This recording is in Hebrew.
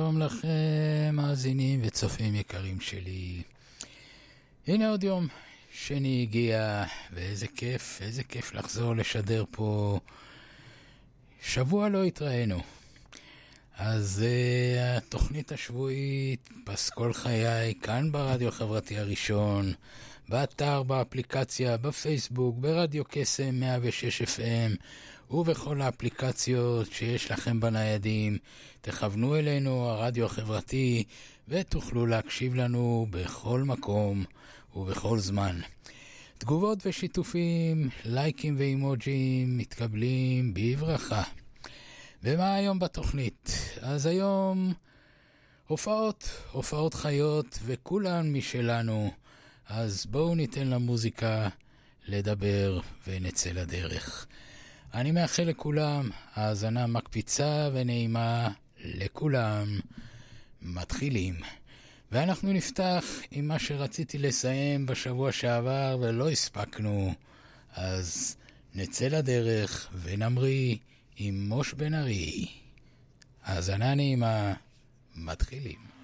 שלום לכם, מאזינים וצופים יקרים שלי. הנה עוד יום שני הגיע, ואיזה כיף לחזור לשדר פה. שבוע לא התראינו. אז התוכנית השבועית פסקול חיי, כאן ברדיו החברתי הראשון, באתר, באפליקציה, בפייסבוק, ברדיו קסם 106 FM, ובכל האפליקציות שיש לכם בניידים. תכוונו אלינו, הרדיו החברתי, ותוכלו להקשיב לנו בכל מקום ובכל זמן. תגובות ושיתופים, לייקים ואימוג'ים מתקבלים בברכה. ומה היום בתוכנית? אז היום הופעות חיות וכולן משלנו. אז בואו ניתן למוזיקה לדבר ונצא לדרך. אני מאחל לכולם האזנה מקפיצה ונעימה לכולם. מתחילים. ואנחנו נפתח עם מה שרציתי לסיים בשבוע שעבר ולא הספקנו. אז נצא לדרך ונמריא עם מוש בן ארי. האזנה נעימה. מתחילים.